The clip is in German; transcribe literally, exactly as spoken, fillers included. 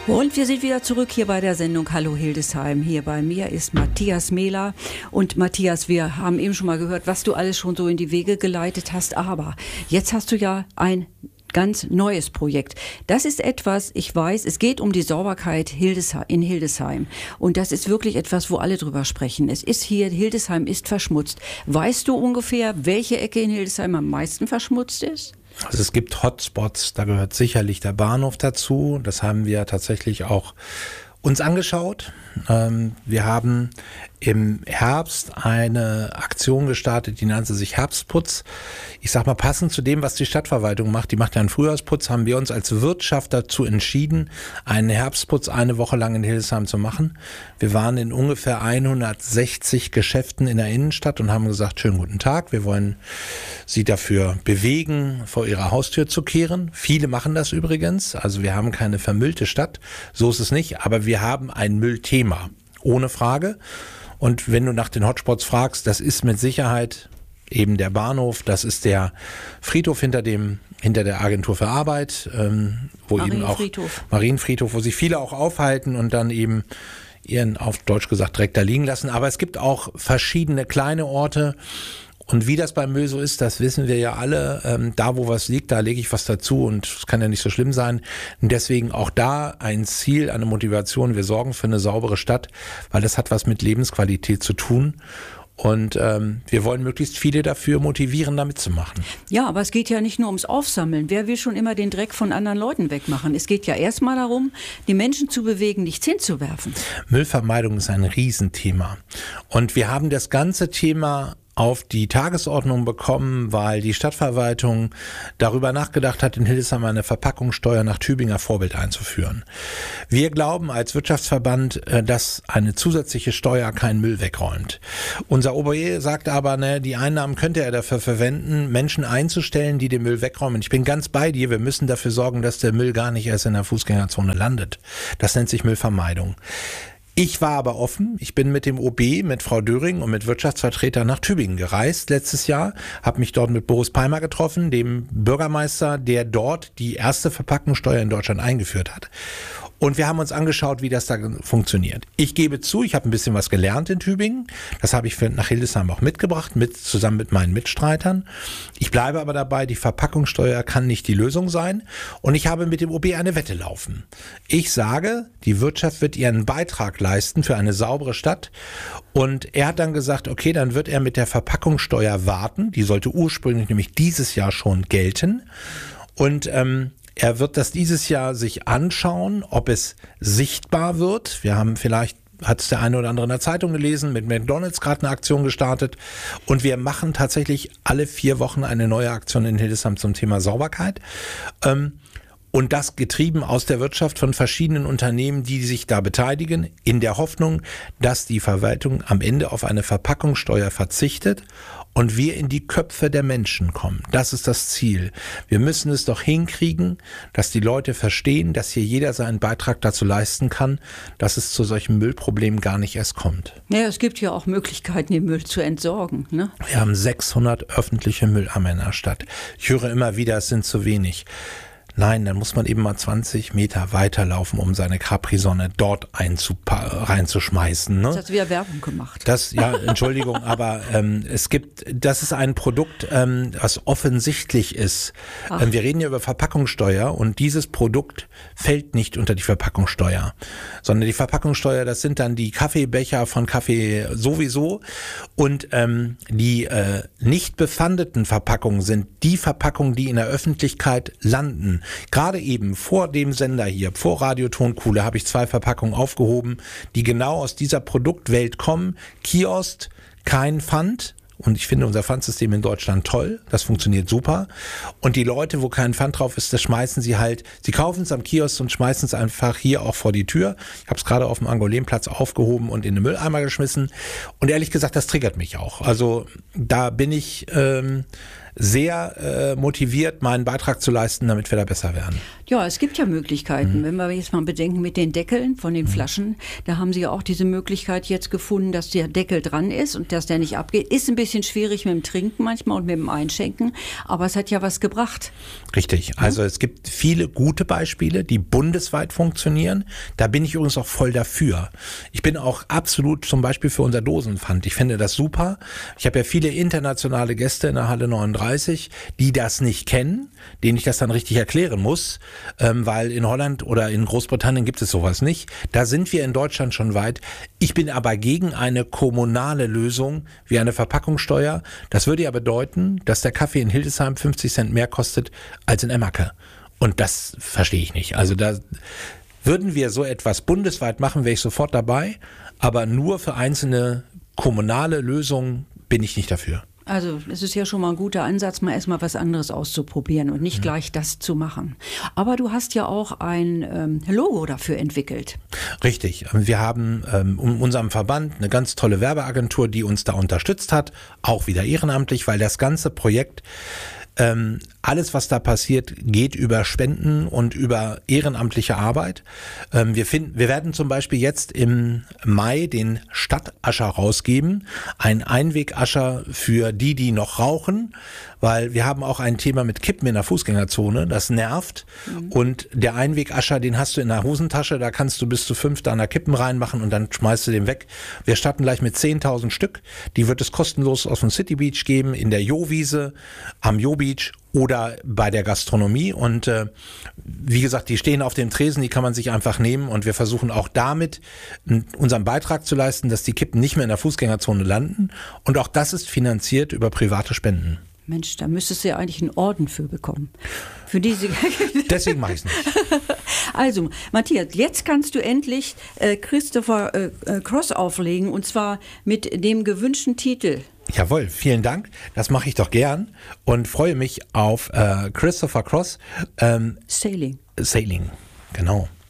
Und wir sind wieder zurück hier bei der Sendung Hallo Hildesheim. Hier bei mir ist Matthias Mehler. Und Matthias, wir haben eben schon mal gehört, was du alles schon so in die Wege geleitet hast. Aber jetzt hast du ja ein ganz neues Projekt. Das ist etwas, ich weiß, es geht um die Sauberkeit in Hildesheim. Und das ist wirklich etwas, wo alle drüber sprechen. Es ist hier, Hildesheim ist verschmutzt. Weißt du ungefähr, welche Ecke in Hildesheim am meisten verschmutzt ist? Also es gibt Hotspots, da gehört sicherlich der Bahnhof dazu. Das haben wir tatsächlich auch uns angeschaut. Ähm, wir haben im Herbst eine Aktion gestartet, die nannte sich Herbstputz. Ich sag mal, passend zu dem, was die Stadtverwaltung macht, die macht ja einen Frühjahrsputz, haben wir uns als Wirtschaft dazu entschieden, einen Herbstputz eine Woche lang in Hildesheim zu machen. Wir waren in ungefähr hundertsechzig Geschäften in der Innenstadt und haben gesagt, schönen guten Tag, wir wollen Sie dafür bewegen, vor Ihrer Haustür zu kehren. Viele machen das übrigens, also wir haben keine vermüllte Stadt, so ist es nicht, aber wir haben ein Müllthema, ohne Frage. Und wenn du nach den Hotspots fragst, das ist mit Sicherheit eben der Bahnhof, das ist der Friedhof hinter dem hinter der Agentur für Arbeit, ähm, wo eben auch Marienfriedhof, wo sich viele auch aufhalten und dann eben ihren, auf Deutsch gesagt, Dreck da liegen lassen. Aber es gibt auch verschiedene kleine Orte. Und wie das beim Müll so ist, das wissen wir ja alle. Ähm, da, wo was liegt, da lege ich was dazu und es kann ja nicht so schlimm sein. Und deswegen auch da ein Ziel, eine Motivation. Wir sorgen für eine saubere Stadt, weil das hat was mit Lebensqualität zu tun. Und ähm, wir wollen möglichst viele dafür motivieren, da mitzumachen. Ja, aber es geht ja nicht nur ums Aufsammeln. Wer will schon immer den Dreck von anderen Leuten wegmachen? Es geht ja erstmal darum, die Menschen zu bewegen, nichts hinzuwerfen. Müllvermeidung ist ein Riesenthema. Und wir haben das ganze Thema auf die Tagesordnung bekommen, weil die Stadtverwaltung darüber nachgedacht hat, in Hildesheim eine Verpackungssteuer nach Tübinger Vorbild einzuführen. Wir glauben als Wirtschaftsverband, dass eine zusätzliche Steuer keinen Müll wegräumt. Unser Oberje sagt aber, ne, die Einnahmen könnte er dafür verwenden, Menschen einzustellen, die den Müll wegräumen. Ich bin ganz bei dir, wir müssen dafür sorgen, dass der Müll gar nicht erst in der Fußgängerzone landet. Das nennt sich Müllvermeidung. Ich war aber offen. Ich bin mit dem O B, mit Frau Döring und mit Wirtschaftsvertretern nach Tübingen gereist letztes Jahr, habe mich dort mit Boris Palmer getroffen, dem Bürgermeister, der dort die erste Verpackungssteuer in Deutschland eingeführt hat. Und wir haben uns angeschaut, wie das da funktioniert. Ich gebe zu, ich habe ein bisschen was gelernt in Tübingen. Das habe ich für nach Hildesheim auch mitgebracht, mit, zusammen mit meinen Mitstreitern. Ich bleibe aber dabei, die Verpackungssteuer kann nicht die Lösung sein. Und ich habe mit dem O B eine Wette laufen. Ich sage, die Wirtschaft wird ihren Beitrag leisten für eine saubere Stadt. Und er hat dann gesagt, okay, dann wird er mit der Verpackungssteuer warten. Die sollte ursprünglich nämlich dieses Jahr schon gelten. Und ähm, er wird das dieses Jahr sich anschauen, ob es sichtbar wird. Wir haben vielleicht, hat es der eine oder andere in der Zeitung gelesen, mit McDonald's gerade eine Aktion gestartet. Und wir machen tatsächlich alle vier Wochen eine neue Aktion in Hildesheim zum Thema Sauberkeit. Ähm, Und das getrieben aus der Wirtschaft von verschiedenen Unternehmen, die sich da beteiligen, in der Hoffnung, dass die Verwaltung am Ende auf eine Verpackungssteuer verzichtet und wir in die Köpfe der Menschen kommen. Das ist das Ziel. Wir müssen es doch hinkriegen, dass die Leute verstehen, dass hier jeder seinen Beitrag dazu leisten kann, dass es zu solchen Müllproblemen gar nicht erst kommt. Ja, es gibt ja auch Möglichkeiten, den Müll zu entsorgen, ne? Wir haben sechshundert öffentliche Mülleimer in der Stadt. Ich höre immer wieder, es sind zu wenig. Nein, dann muss man eben mal zwanzig Meter weiterlaufen, um seine Capri-Sonne dort reinzuschmeißen. Ne? Das hat wieder Werbung gemacht. Das, ja, Entschuldigung, aber ähm, es gibt, das ist ein Produkt, ähm, was offensichtlich ist. Ähm, wir reden ja über Verpackungssteuer und dieses Produkt fällt nicht unter die Verpackungssteuer, sondern die Verpackungssteuer, das sind dann die Kaffeebecher von Kaffee sowieso und ähm, die äh, nicht befandeten Verpackungen sind die Verpackungen, die in der Öffentlichkeit landen. Gerade eben vor dem Sender hier, vor Radio Tonkuhle, habe ich zwei Verpackungen aufgehoben, die genau aus dieser Produktwelt kommen. Kiosk, kein Pfand. Und ich finde unser Pfandsystem in Deutschland toll. Das funktioniert super. Und die Leute, wo kein Pfand drauf ist, das schmeißen sie halt, sie kaufen es am Kiosk und schmeißen es einfach hier auch vor die Tür. Ich habe es gerade auf dem Angolenplatz aufgehoben und in den Mülleimer geschmissen. Und ehrlich gesagt, das triggert mich auch. Also da bin ich... Ähm, sehr äh, motiviert, meinen Beitrag zu leisten, damit wir da besser werden. Ja, es gibt ja Möglichkeiten. Mhm. Wenn wir jetzt mal bedenken mit den Deckeln von den mhm. Flaschen, da haben sie ja auch diese Möglichkeit jetzt gefunden, dass der Deckel dran ist und dass der nicht abgeht. Ist ein bisschen schwierig mit dem Trinken manchmal und mit dem Einschenken, aber es hat ja was gebracht. Richtig. Also mhm. es gibt viele gute Beispiele, die bundesweit funktionieren. Da bin ich übrigens auch voll dafür. Ich bin auch absolut zum Beispiel für unser Dosenpfand. Ich finde das super. Ich habe ja viele internationale Gäste in der Halle neununddreißig, die das nicht kennen, denen ich das dann richtig erklären muss, ähm, weil in Holland oder in Großbritannien gibt es sowas nicht. Da sind wir in Deutschland schon weit. Ich bin aber gegen eine kommunale Lösung wie eine Verpackungssteuer. Das würde ja bedeuten, dass der Kaffee in Hildesheim fünfzig Cent mehr kostet als in Emmerke. Und das verstehe ich nicht. Also da würden wir so etwas bundesweit machen, wäre ich sofort dabei. Aber nur für einzelne kommunale Lösungen bin ich nicht dafür. Also es ist ja schon mal ein guter Ansatz, mal erstmal was anderes auszuprobieren und nicht mhm. gleich das zu machen. Aber du hast ja auch ein ähm, Logo dafür entwickelt. Richtig. Wir haben ähm, in unserem Verband eine ganz tolle Werbeagentur, die uns da unterstützt hat, auch wieder ehrenamtlich, weil das ganze Projekt Ähm, alles, was da passiert, geht über Spenden und über ehrenamtliche Arbeit. Ähm, wir finden, wir werden zum Beispiel jetzt im Mai den Stadtascher rausgeben. Ein Einwegascher für die, die noch rauchen, weil wir haben auch ein Thema mit Kippen in der Fußgängerzone. Das nervt. Mhm. Und der Einwegascher, den hast du in der Hosentasche. Da kannst du bis zu fünf deiner Kippen reinmachen und dann schmeißt du den weg. Wir starten gleich mit zehntausend Stück. Die wird es kostenlos auf dem City Beach geben, in der Jo-Wiese, am Jo-Beach oder bei der Gastronomie und äh, wie gesagt, die stehen auf dem Tresen, die kann man sich einfach nehmen und wir versuchen auch damit unseren Beitrag zu leisten, dass die Kippen nicht mehr in der Fußgängerzone landen und auch das ist finanziert über private Spenden. Mensch, da müsstest du ja eigentlich einen Orden für bekommen. Für diese Deswegen mache ich es nicht. Also, Matthias, jetzt kannst du endlich äh, Christopher äh, Cross auflegen und zwar mit dem gewünschten Titel. Jawohl, vielen Dank. Das mache ich doch gern und freue mich auf äh, Christopher Cross. Ähm, Sailing. Sailing, genau.